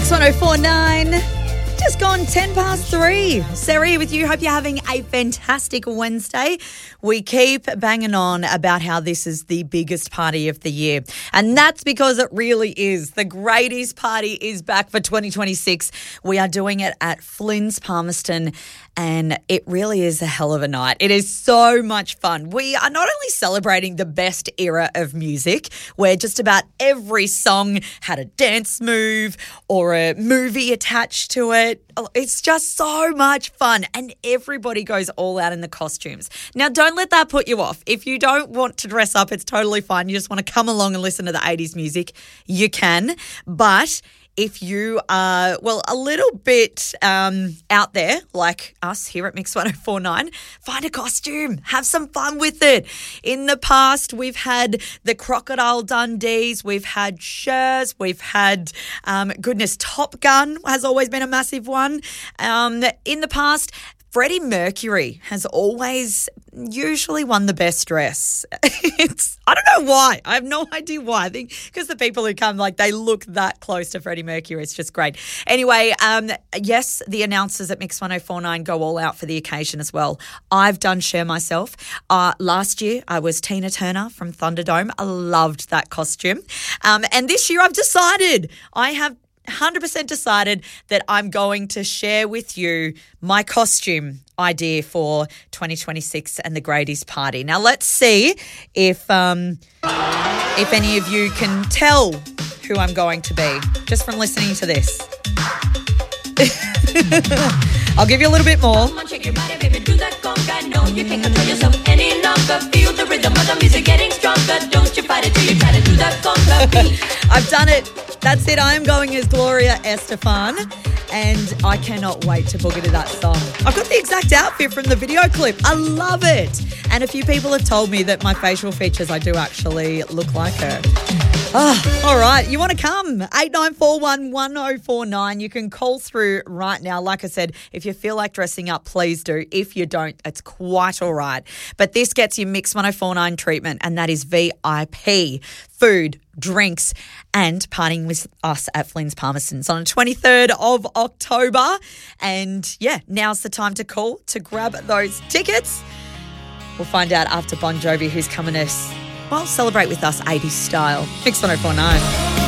Mix 1049. Just gone 10 past 3. Sarah here with you. Hope you're having a fantastic Wednesday. We keep banging on about how this is the biggest party of the year. And that's because it really is. The Greaties Party is back for 2026. We are doing it at Flynn's Palmerston, and it really is a hell of a night. It is so much fun. We are not only celebrating the best era of music, where just about every song had a dance move or a movie attached to it. It's just so much fun, and everybody goes all out in the costumes. Now, don't let that put you off. If you don't want to dress up, it's totally fine. You just want to come along and listen to the 80s music, you can. But if you are, a little bit out there, like us here at Mix 1049, find a costume. Have some fun with it. In the past, we've had the Crocodile Dundees. We've had Shurs. We've had, Top Gun has always been a massive one. In the past, Freddie Mercury has always usually won the best dress. I don't know why. I have no idea why. I think because the people who come, they look that close to Freddie Mercury. It's just great. Anyway, yes, the announcers at Mix 1049 go all out for the occasion as well. I've done Cher myself. Last year, I was Tina Turner from Thunderdome. I loved that costume. And this year, I have 100% decided that I'm going to share with you my costume idea for 2026 and the Greaties Party. Now, let's see if any of you can tell who I'm going to be just from listening to this. I'll give you a little bit more. Come on, shake your body, baby, do that conga. No, you can't control yourself any longer. Feel the rhythm of the music getting stronger. Don't you fight it till you try to do that conga beat. I've done it. That's it. I am going as Gloria Estefan, and I cannot wait to boogie to that song. I've got the exact outfit from the video clip. I love it. And a few people have told me that my facial features, I do actually look like her. Oh, all right. You want to come? 8941 1049. You can call through right now. Like I said, if you feel like dressing up, please do. If you don't, it's quite all right. But this gets you Mix 1049 treatment, and that is VIP, food, drinks, and partying with us at Flynn's Palmerston on the 23rd of October. And yeah, now's the time to call to grab those tickets. We'll find out after Bon Jovi who's coming to celebrate with us 80s style. Mix 1049.